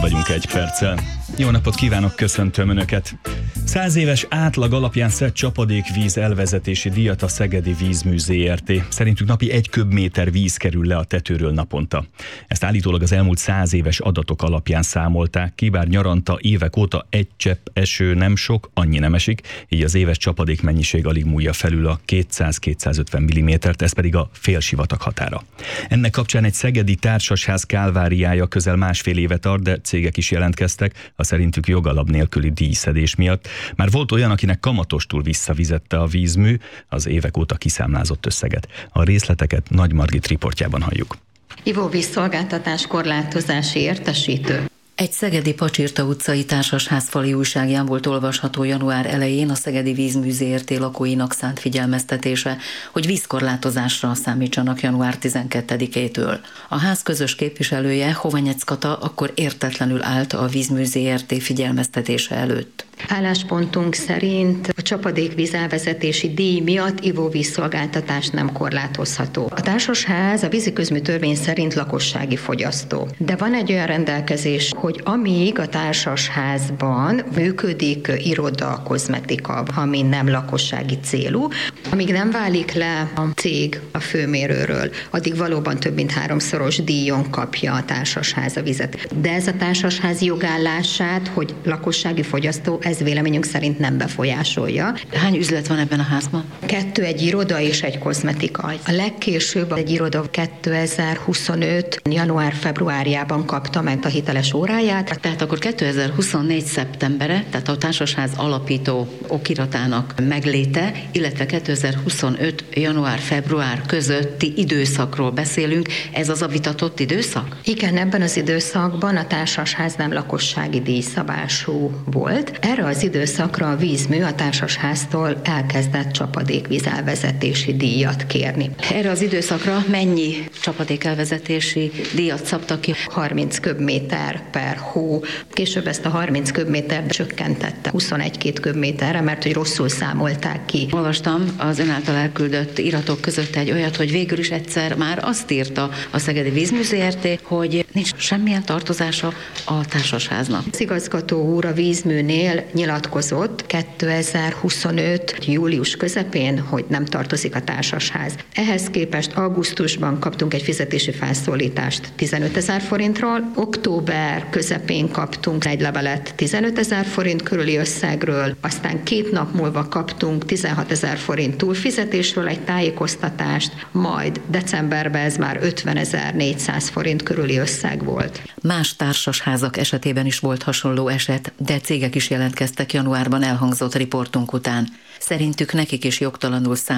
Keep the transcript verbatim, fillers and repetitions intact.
Vagyunk egy perccel. Jó napot kívánok, köszöntöm Önöket! Száz éves átlag alapján szed csapadékvíz elvezetési díjat a Szegedi Vízmű zé er té. Szerintük napi egy köbméter víz kerül le a tetőről naponta. Ezt állítólag az elmúlt száz éves adatok alapján számolták ki, bár nyaranta évek óta egy csepp eső nem sok, annyi nem esik, így az éves csapadékmennyiség alig múlja felül a kétszáz-kétszázötven millimétert, ez pedig a félsivatag határa. Ennek kapcsán egy szegedi társasház kálváriája közel másfél éve tart, de cégek is jelentkeztek a szerintük jogalap nélküli díjszedés miatt. Már volt olyan, akinek kamatostul visszavizette a vízmű az évek óta kiszámlázott összeget. A részleteket Nagy Margit riportjában halljuk. Ivóvízszolgáltatás korlátozási értesítő. Egy szegedi Pacsirta utcai társasházfali újságján volt olvasható január elején a Szegedi Vízmű zé er té lakóinak szánt figyelmeztetése, hogy vízkorlátozásra számítsanak január tizenkettedikétől. A ház közös képviselője, Hovanyec Kata akkor értetlenül állt a Vízmű zé er té figyelmeztetése előtt. Álláspontunk szerint a csapadékvíz elvezetési díj miatt ivóvízszolgáltatás nem korlátozható. A társasház a víziközmű törvény szerint lakossági fogyasztó. De van egy olyan rendelkezés, hogy amíg a társasházban működik iroda, kozmetika, ami nem lakossági célú, amíg nem válik le a cég a főmérőről, addig valóban több mint háromszoros díjon kapja a társasház a vizet. De ez a társasház jogállását, hogy lakossági fogyasztó, ez véleményünk szerint nem befolyásolja. Hány üzlet van ebben a házban? Kettő, egy iroda és egy kozmetika. A legkésőbb egy iroda kétezer-huszonöt. január-februárjában kapta meg a hiteles óráját. Tehát akkor kétezer-huszonnégy. szeptembere, tehát a társasház alapító okiratának megléte, illetve kétezer-huszonöt. január-február közötti időszakról beszélünk. Ez az a vitatott időszak? Igen, ebben az időszakban a társasház nem lakossági díjszabású volt. Erre az időszakra a vízmű a társasháztól elkezdett csapadékvízelvezetési díjat kérni. Erre az időszakra mennyi csapadékelvezetési díjat szabtak ki? harminc köbméter per hó. Később ezt a harminc köbmétert csökkentette huszonegy-két köbméterre, mert hogy rosszul számolták ki. Olvastam az ön által elküldött iratok között egy olyat, hogy végül is egyszer már azt írta a Szegedi Vízmű zé er té, hogy nincs semmilyen tartozása a társasháznak. Az igazgató úr a vízműnél nyilatkozott kétezer-huszonöt. július közepén, hogy nem tartozik a társasház. Ehhez képest augusztusban kaptunk egy fizetési felszólítást tizenötezer forintról, október közepén kaptunk egy levelet tizenötezer forint körüli összegről, aztán két nap múlva kaptunk tizenhatezer forint túlfizetésről egy tájékoztatást, majd decemberben ez már ötvenezer-négyszáz forint körüli összeg volt. Más társasházak esetében is volt hasonló eset, de cégek is jelentkeztek januárban elhangzott riportunk után. Szerintük nekik is jogtalanul szám